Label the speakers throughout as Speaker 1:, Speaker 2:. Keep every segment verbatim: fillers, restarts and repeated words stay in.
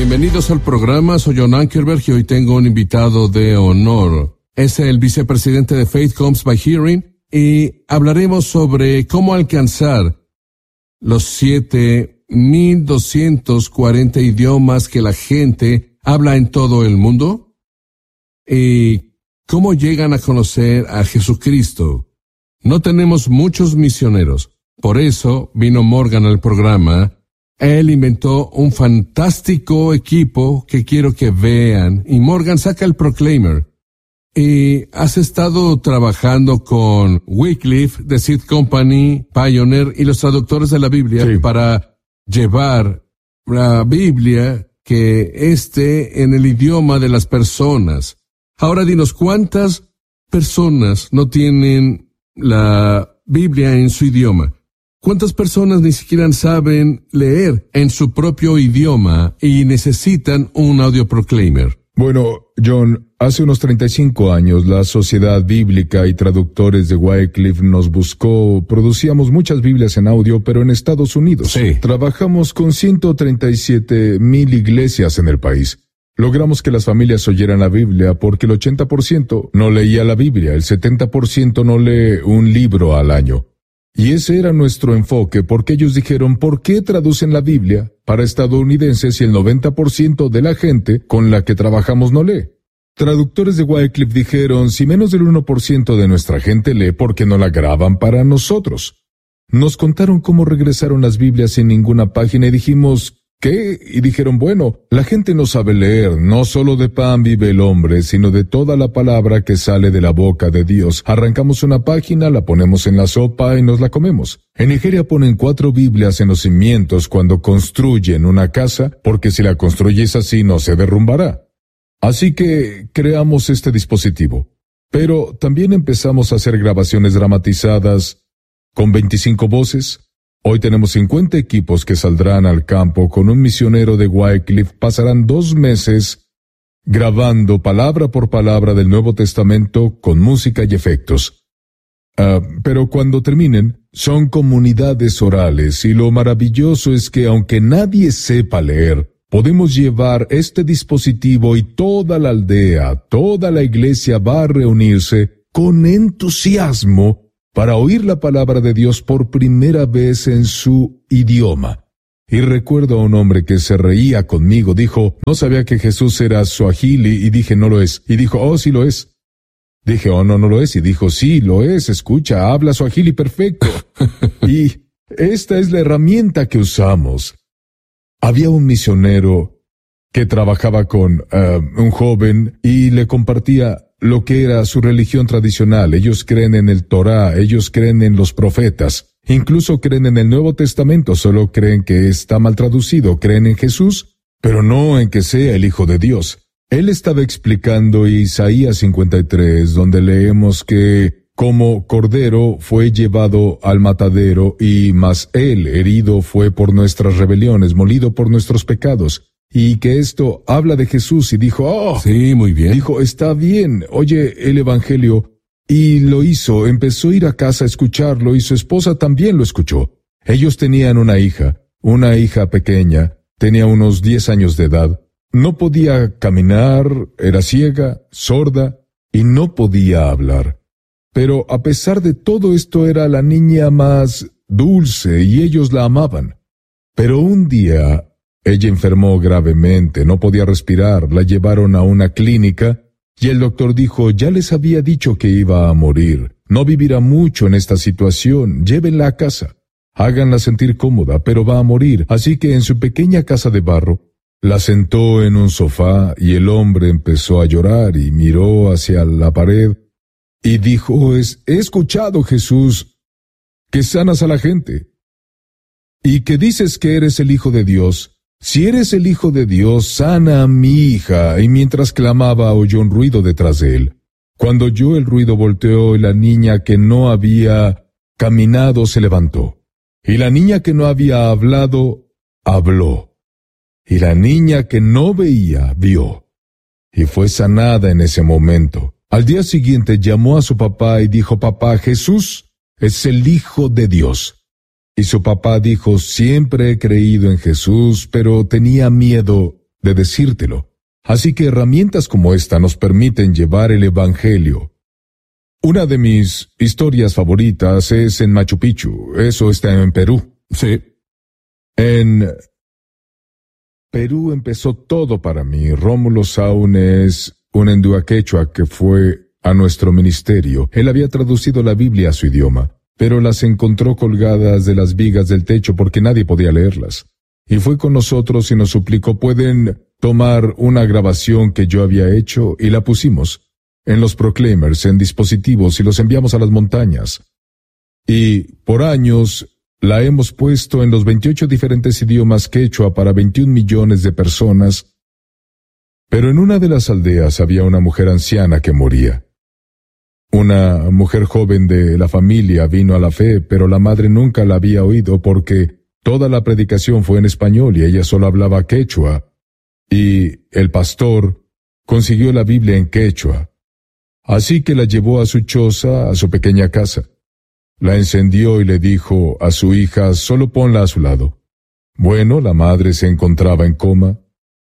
Speaker 1: Bienvenidos al programa, soy John Ankerberg y hoy tengo un invitado de honor. Es el vicepresidente de Faith Comes by Hearing y hablaremos sobre cómo alcanzar los siete mil doscientos cuarenta idiomas que la gente habla en todo el mundo y cómo llegan a conocer a Jesucristo. No tenemos muchos misioneros, por eso vino Morgan al programa. Él inventó un fantástico equipo que quiero que vean. Y Morgan saca el Proclaimer. Y has estado trabajando con Wycliffe, The Seed Company, Pioneer y los traductores de la Biblia sí. para llevar la Biblia que esté en el idioma de las personas. Ahora dinos, ¿cuántas personas no tienen la Biblia en su idioma? ¿Cuántas personas ni siquiera saben leer en su propio idioma y necesitan un audio proclaimer?
Speaker 2: Bueno, John, hace unos treinta y cinco años la Sociedad Bíblica y Traductores de Wycliffe nos buscó. Producíamos muchas Biblias en audio, pero en Estados Unidos.
Speaker 1: Sí.
Speaker 2: Trabajamos con ciento treinta y siete mil iglesias en el país. Logramos que las familias oyeran la Biblia porque el ochenta por ciento no leía la Biblia, el setenta por ciento no lee un libro al año. Y ese era nuestro enfoque, porque ellos dijeron, ¿por qué traducen la Biblia para estadounidenses si el noventa por ciento de la gente con la que trabajamos no lee? Traductores de Wycliffe dijeron, si menos del uno por ciento de nuestra gente lee, ¿por qué no la graban para nosotros? Nos contaron cómo regresaron las Biblias sin ninguna página y dijimos, ¿qué? Y dijeron, bueno, la gente no sabe leer, no solo de pan vive el hombre, sino de toda la palabra que sale de la boca de Dios. Arrancamos una página, la ponemos en la sopa y nos la comemos. En Nigeria ponen cuatro Biblias en los cimientos cuando construyen una casa, porque si la construyes así no se derrumbará. Así que creamos este dispositivo. Pero también empezamos a hacer grabaciones dramatizadas con veinticinco voces. Hoy tenemos cincuenta equipos que saldrán al campo con un misionero de Wycliffe. Pasarán dos meses grabando palabra por palabra del Nuevo Testamento con música y efectos. Uh, pero cuando terminen, son comunidades orales y lo maravilloso es que aunque nadie sepa leer, podemos llevar este dispositivo y toda la aldea, toda la iglesia va a reunirse con entusiasmo para oír la palabra de Dios por primera vez en su idioma. Y recuerdo a un hombre que se reía conmigo, dijo, no sabía que Jesús era suajili, y dije, no lo es. Y dijo, oh, sí lo es. Dije, oh, no, no lo es. Y dijo, sí, lo es, escucha, habla suajili perfecto. Y esta es la herramienta que usamos. Había un misionero que trabajaba con uh, un joven y le compartía lo que era su religión tradicional. Ellos creen en el Torá, ellos creen en los profetas, incluso creen en el Nuevo Testamento, solo creen que está mal traducido, creen en Jesús, pero no en que sea el Hijo de Dios. Él estaba explicando Isaías cincuenta y tres, donde leemos que como cordero fue llevado al matadero y mas él herido fue por nuestras rebeliones, molido por nuestros pecados. Y que esto habla de Jesús y dijo, oh,
Speaker 1: sí, muy bien.
Speaker 2: Dijo, está bien, oye el evangelio. Y lo hizo, empezó a ir a casa a escucharlo y su esposa también lo escuchó. Ellos tenían una hija, una hija pequeña, tenía unos diez años de edad. No podía caminar, era ciega, sorda y no podía hablar. Pero a pesar de todo esto era la niña más dulce y ellos la amaban. Pero un día ella enfermó gravemente, no podía respirar, la llevaron a una clínica y el doctor dijo, ya les había dicho que iba a morir, no vivirá mucho en esta situación, llévenla a casa, háganla sentir cómoda, pero va a morir. Así que en su pequeña casa de barro, la sentó en un sofá y el hombre empezó a llorar y miró hacia la pared y dijo, es, he escuchado, Jesús, que sanas a la gente y que dices que eres el Hijo de Dios. Si eres el Hijo de Dios, sana a mi hija. Y mientras clamaba, oyó un ruido detrás de él. Cuando oyó el ruido, volteó y la niña que no había caminado se levantó. Y la niña que no había hablado, habló. Y la niña que no veía, vio. Y fue sanada en ese momento. Al día siguiente llamó a su papá y dijo, papá, Jesús es el Hijo de Dios. Y su papá dijo, siempre he creído en Jesús, pero tenía miedo de decírtelo. Así que herramientas como esta nos permiten llevar el Evangelio. Una de mis historias favoritas es en Machu Picchu. Eso está en Perú.
Speaker 1: Sí.
Speaker 2: En Perú empezó todo para mí. Rómulo Saún es un endúa quechua que fue a nuestro ministerio. Él había traducido la Biblia a su idioma, pero las encontró colgadas de las vigas del techo porque nadie podía leerlas. Y fue con nosotros y nos suplicó, ¿pueden tomar una grabación que yo había hecho? Y la pusimos en los Proclaimers, en dispositivos, y los enviamos a las montañas. Y por años la hemos puesto en los veintiocho diferentes idiomas quechua para veintiún millones de personas. Pero en una de las aldeas había una mujer anciana que moría. Una mujer joven de la familia vino a la fe, pero la madre nunca la había oído porque toda la predicación fue en español y ella solo hablaba quechua. Y el pastor consiguió la Biblia en quechua. Así que la llevó a su choza, a su pequeña casa. La encendió y le dijo a su hija, solo ponla a su lado. Bueno, la madre se encontraba en coma.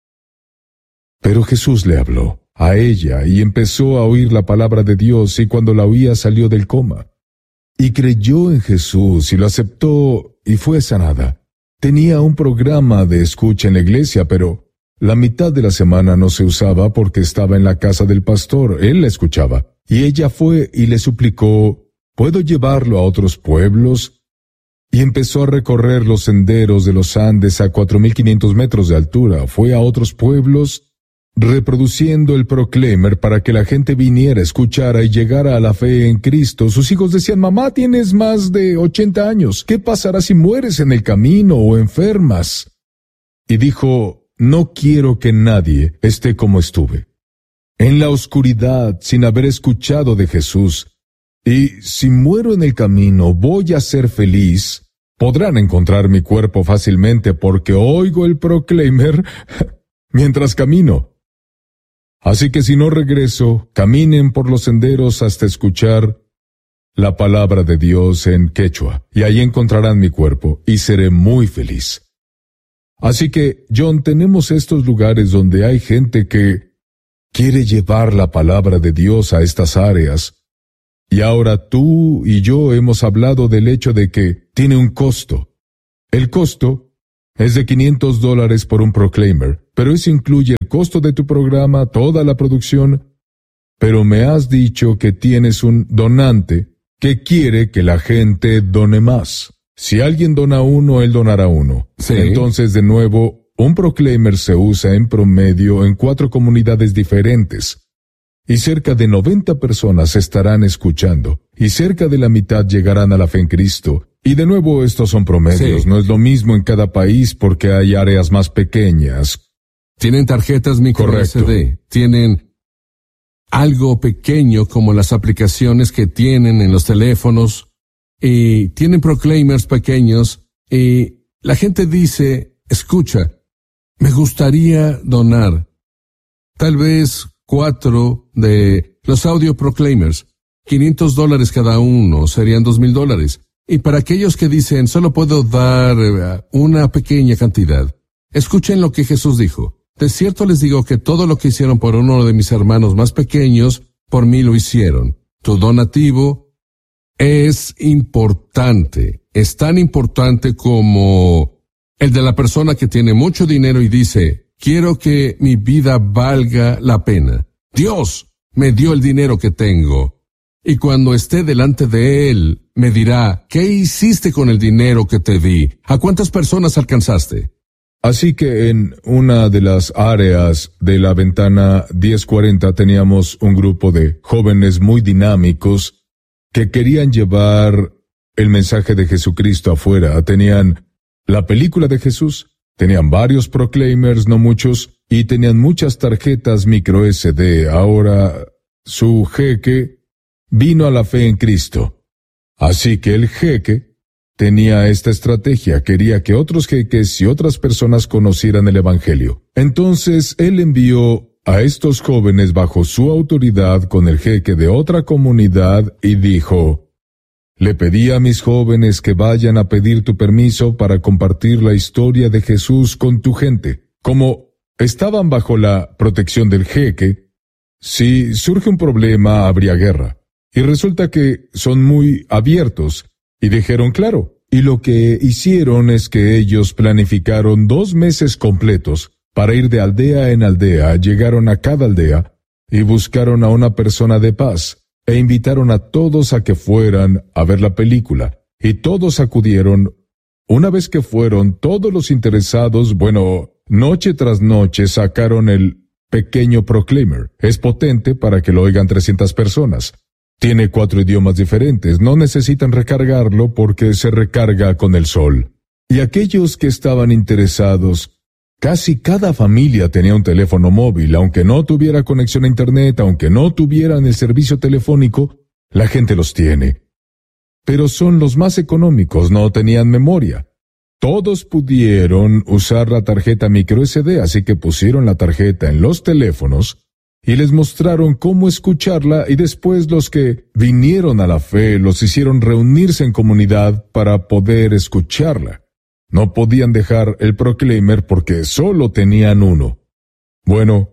Speaker 2: Pero Jesús le habló a ella y empezó a oír la palabra de Dios, y cuando la oía salió del coma. Y creyó en Jesús y lo aceptó y fue sanada. Tenía un programa de escucha en la iglesia, pero la mitad de la semana no se usaba porque estaba en la casa del pastor. Él la escuchaba. Y ella fue y le suplicó, ¿puedo llevarlo a otros pueblos? Y empezó a recorrer los senderos de los Andes a cuatro mil quinientos metros de altura. Fue a otros pueblos reproduciendo el Proclaimer para que la gente viniera, escuchara y llegara a la fe en Cristo. Sus hijos decían, mamá, tienes más de ochenta años. ¿Qué pasará si mueres en el camino o enfermas? Y dijo, no quiero que nadie esté como estuve, en la oscuridad, sin haber escuchado de Jesús. Y si muero en el camino, voy a ser feliz. Podrán encontrar mi cuerpo fácilmente porque oigo el Proclaimer mientras camino. Así que si no regreso, caminen por los senderos hasta escuchar la palabra de Dios en quechua, y ahí encontrarán mi cuerpo, y seré muy feliz. Así que, John, tenemos estos lugares donde hay gente que quiere llevar la palabra de Dios a estas áreas. Y ahora tú y yo hemos hablado del hecho de que tiene un costo. El costo es de quinientos dólares por un Proclaimer, pero eso incluye el costo de tu programa, toda la producción. Pero me has dicho que tienes un donante que quiere que la gente done más. Si alguien dona uno, él donará uno.
Speaker 1: Sí.
Speaker 2: Entonces, de nuevo, un Proclaimer se usa en promedio en cuatro comunidades diferentes. Y cerca de noventa personas estarán escuchando, y cerca de la mitad llegarán a la fe en Cristo. Y de nuevo, estos son promedios,
Speaker 1: Sí.
Speaker 2: no es lo mismo en cada país porque hay áreas más pequeñas.
Speaker 1: Tienen tarjetas micro
Speaker 2: Correcto.
Speaker 1: S D, tienen algo pequeño como las aplicaciones que tienen en los teléfonos, y tienen Proclaimers pequeños, y la gente dice, escucha, me gustaría donar tal vez cuatro de los audio Proclaimers, quinientos dólares cada uno, serían dos mil dólares. Y para aquellos que dicen, solo puedo dar eh, una pequeña cantidad, escuchen lo que Jesús dijo. De cierto les digo que todo lo que hicieron por uno de mis hermanos más pequeños, por mí lo hicieron. Tu donativo es importante, es tan importante como el de la persona que tiene mucho dinero y dice, quiero que mi vida valga la pena. Dios me dio el dinero que tengo. Y cuando esté delante de Él, me dirá, ¿qué hiciste con el dinero que te di? ¿A cuántas personas alcanzaste?
Speaker 2: Así que en una de las áreas de la ventana diez cuarenta teníamos un grupo de jóvenes muy dinámicos que querían llevar el mensaje de Jesucristo afuera. Tenían la película de Jesús, tenían varios Proclaimers, no muchos, y tenían muchas tarjetas micro S D. Ahora su jeque vino a la fe en Cristo. Así que el jeque tenía esta estrategia, quería que otros jeques y otras personas conocieran el Evangelio. Entonces él envió a estos jóvenes bajo su autoridad con el jeque de otra comunidad y dijo, le pedí a mis jóvenes que vayan a pedir tu permiso para compartir la historia de Jesús con tu gente. Como estaban bajo la protección del jeque. Si surge un problema, habría guerra. Y resulta que son muy abiertos, y dijeron claro. Y lo que hicieron es que ellos planificaron dos meses completos para ir de aldea en aldea, llegaron a cada aldea y buscaron a una persona de paz, e invitaron a todos a que fueran a ver la película, y todos acudieron. Una vez que fueron, todos los interesados, bueno, noche tras noche sacaron el pequeño Proclaimer. Es potente para que lo oigan trescientas personas. Tiene cuatro idiomas diferentes, no necesitan recargarlo porque se recarga con el sol. Y aquellos que estaban interesados, casi cada familia tenía un teléfono móvil, aunque no tuviera conexión a internet, aunque no tuvieran el servicio telefónico, la gente los tiene. Pero son los más económicos, no tenían memoria. Todos pudieron usar la tarjeta micro ese de, así que pusieron la tarjeta en los teléfonos y les mostraron cómo escucharla, y después los que vinieron a la fe los hicieron reunirse en comunidad para poder escucharla. No podían dejar el Proclaimer porque solo tenían uno. Bueno,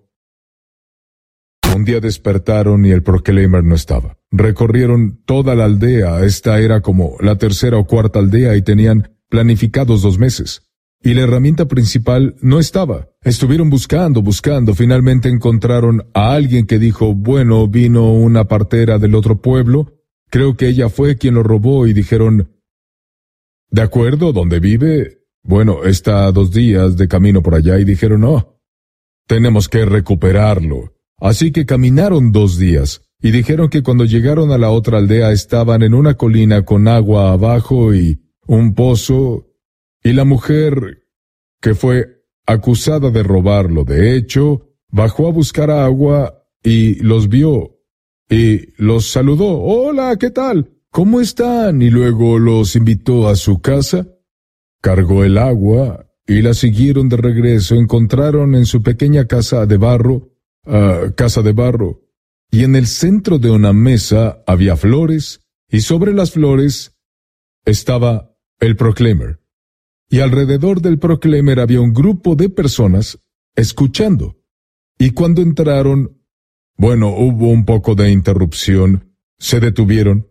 Speaker 2: un día despertaron y el Proclaimer no estaba. Recorrieron toda la aldea, esta era como la tercera o cuarta aldea y tenían planificados dos meses. Y la herramienta principal no estaba. Estuvieron buscando, buscando, finalmente encontraron a alguien que dijo, bueno, vino una partera del otro pueblo, creo que ella fue quien lo robó, y dijeron, ¿de acuerdo? ¿Dónde vive? Bueno, está a dos días de camino por allá, y dijeron, no, tenemos que recuperarlo. Así que caminaron dos días, y dijeron que cuando llegaron a la otra aldea estaban en una colina con agua abajo y un pozo, y la mujer que fue acusada de robarlo, de hecho, bajó a buscar agua y los vio, y los saludó. Hola, ¿qué tal? ¿Cómo están? Y luego los invitó a su casa, cargó el agua y la siguieron de regreso. Encontraron en su pequeña casa de barro, uh, casa de barro, y en el centro de una mesa había flores, y sobre las flores estaba el Proclaimer. Y alrededor del Proclaimer había un grupo de personas escuchando. Y cuando entraron, bueno, hubo un poco de interrupción, se detuvieron,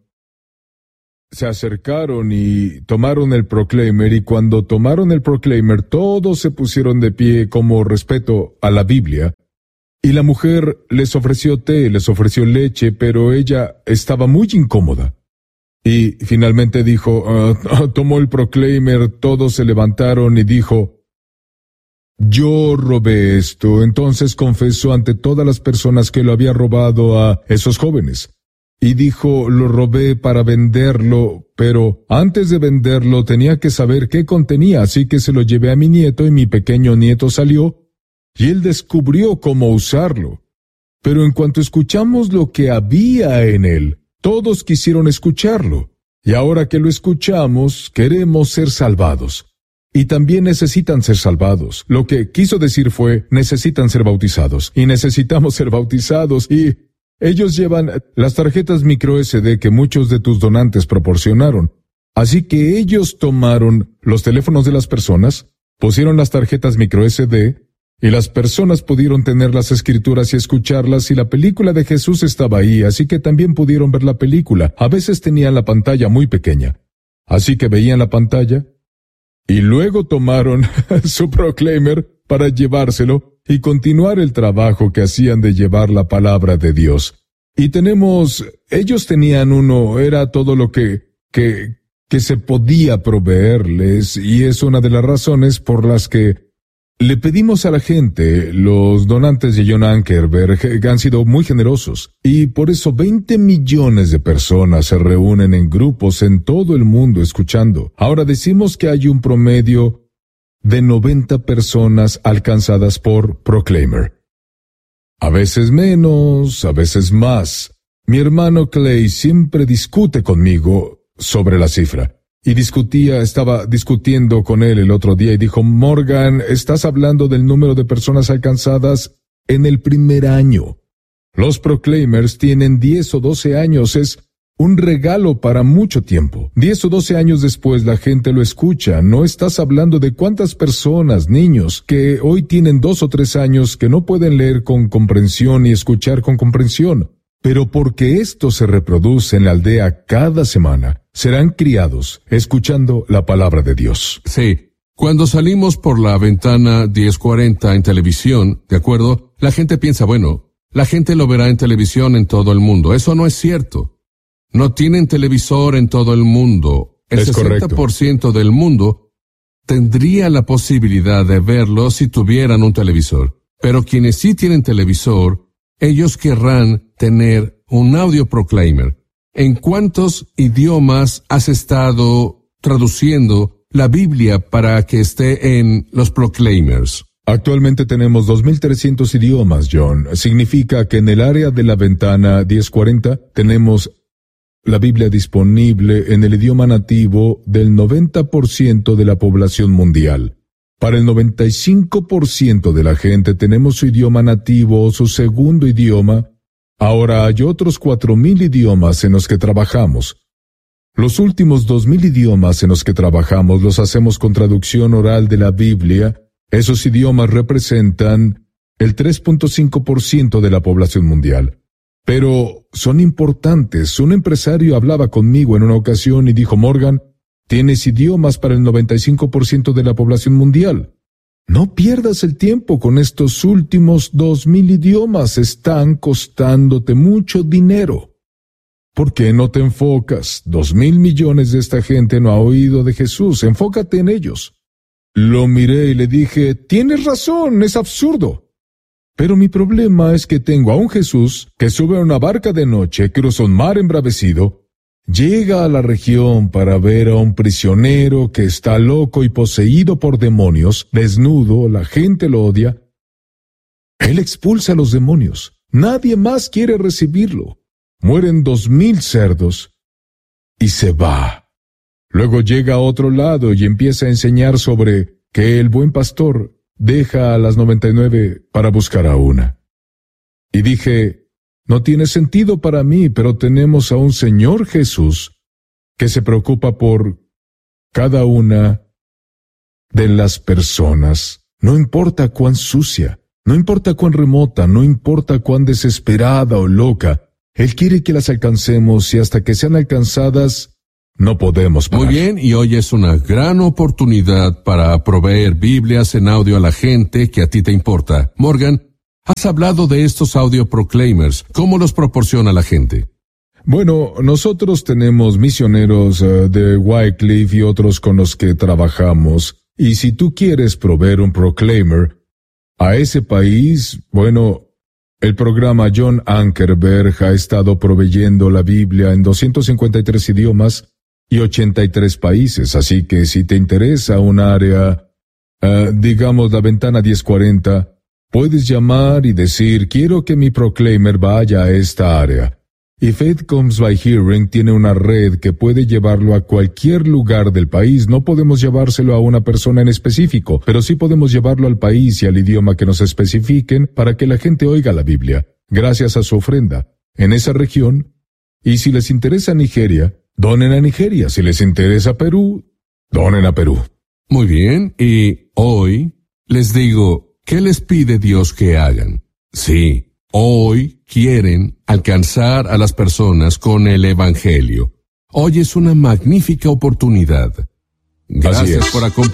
Speaker 2: se acercaron y tomaron el Proclaimer, y cuando tomaron el Proclaimer todos se pusieron de pie como respeto a la Biblia, y la mujer les ofreció té, les ofreció leche, pero ella estaba muy incómoda. Y finalmente dijo, uh, tomó el Proclaimer, todos se levantaron y dijo, yo robé esto. Entonces confesó ante todas las personas que lo había robado a esos jóvenes. Y dijo, lo robé para venderlo, pero antes de venderlo tenía que saber qué contenía, así que se lo llevé a mi nieto y mi pequeño nieto salió, y él descubrió cómo usarlo. Pero en cuanto escuchamos lo que había en él, todos quisieron escucharlo, y ahora que lo escuchamos, queremos ser salvados. Y también necesitan ser salvados. Lo que quiso decir fue, necesitan ser bautizados, y necesitamos ser bautizados, y ellos llevan las tarjetas micro ese de que muchos de tus donantes proporcionaron. Así que ellos tomaron los teléfonos de las personas, pusieron las tarjetas micro ese de, y las personas pudieron tener las escrituras y escucharlas, y la película de Jesús estaba ahí, así que también pudieron ver la película. A veces tenían la pantalla muy pequeña, así que veían la pantalla, y luego tomaron su Proclaimer para llevárselo y continuar el trabajo que hacían de llevar la palabra de Dios. Y tenemos, ellos tenían uno, era todo lo que, que, que se podía proveerles, y es una de las razones por las que le pedimos a la gente, los donantes de John Ankerberg han sido muy generosos, y por eso veinte millones de personas se reúnen en grupos en todo el mundo escuchando. Ahora decimos que hay un promedio de noventa personas alcanzadas por Proclaimer. A veces menos, a veces más. Mi hermano Clay siempre discute conmigo sobre la cifra. Y discutía, estaba discutiendo con él el otro día y dijo, Morgan, estás hablando del número de personas alcanzadas en el primer año. Los Proclaimers tienen diez o doce años, es un regalo para mucho tiempo. Diez o doce años después la gente lo escucha. No estás hablando de cuántas personas, niños, que hoy tienen dos o tres años que no pueden leer con comprensión y escuchar con comprensión. Pero porque esto se reproduce en la aldea cada semana, serán criados escuchando la palabra de Dios.
Speaker 1: Sí, cuando salimos por la ventana diez cuarenta en televisión, ¿de acuerdo? La gente piensa, bueno, la gente lo verá en televisión en todo el mundo. Eso no es cierto. No tienen televisor en todo el mundo. El sesenta por ciento del mundo tendría la posibilidad de verlo si tuvieran un televisor. Pero quienes sí tienen televisor, ellos querrán tener un audio proclaimer. ¿En cuántos idiomas has estado traduciendo la Biblia para que esté en los proclaimers?
Speaker 2: Actualmente tenemos dos mil trescientos idiomas, John. Significa que en el área de la ventana diez cuarenta tenemos la Biblia disponible en el idioma nativo del noventa por ciento de la población mundial. Para el noventa y cinco por ciento de la gente tenemos su idioma nativo o su segundo idioma. Ahora hay otros cuatro mil idiomas en los que trabajamos. Los últimos dos mil idiomas en los que trabajamos los hacemos con traducción oral de la Biblia. Esos idiomas representan el tres punto cinco por ciento de la población mundial. Pero son importantes. Un empresario hablaba conmigo en una ocasión y dijo, Morgan, tienes idiomas para el noventa y cinco por ciento de la población mundial. No pierdas el tiempo con estos últimos dos mil idiomas. Están costándote mucho dinero. ¿Por qué no te enfocas? Dos mil millones de esta gente no ha oído de Jesús. Enfócate en ellos. Lo miré y le dije, tienes razón, es absurdo. Pero mi problema es que tengo a un Jesús que sube a una barca de noche, cruza un mar embravecido, llega a la región para ver a un prisionero que está loco y poseído por demonios, desnudo, la gente lo odia. Él expulsa a los demonios. Nadie más quiere recibirlo. Mueren dos mil cerdos y se va. Luego llega a otro lado y empieza a enseñar sobre que el buen pastor deja a las noventa y nueve para buscar a una. Y dije, no tiene sentido para mí, pero tenemos a un Señor Jesús que se preocupa por cada una de las personas. No importa cuán sucia, no importa cuán remota, no importa cuán desesperada o loca. Él quiere que las alcancemos y hasta que sean alcanzadas, no podemos parar.
Speaker 1: Muy bien, y hoy es una gran oportunidad para proveer Biblias en audio a la gente que a ti te importa. Morgan, has hablado de estos audio proclaimers. ¿Cómo los proporciona la gente?
Speaker 2: Bueno, nosotros tenemos misioneros uh, de Wycliffe y otros con los que trabajamos. Y si tú quieres proveer un proclaimer a ese país, bueno, el programa John Ankerberg ha estado proveyendo la Biblia en doscientos cincuenta y tres idiomas y ochenta y tres países, así que si te interesa un área, uh, digamos la ventana diez cuarenta, puedes llamar y decir, quiero que mi proclaimer vaya a esta área. Y Faith Comes by Hearing tiene una red que puede llevarlo a cualquier lugar del país. No podemos llevárselo a una persona en específico, pero sí podemos llevarlo al país y al idioma que nos especifiquen para que la gente oiga la Biblia, gracias a su ofrenda, en esa región. Y si les interesa Nigeria, donen a Nigeria. Si les interesa Perú, donen a Perú.
Speaker 1: Muy bien, y hoy les digo, ¿qué les pide Dios que hagan? Sí, hoy quieren alcanzar a las personas con el Evangelio. Hoy es una magnífica oportunidad. Gracias por acompañarnos.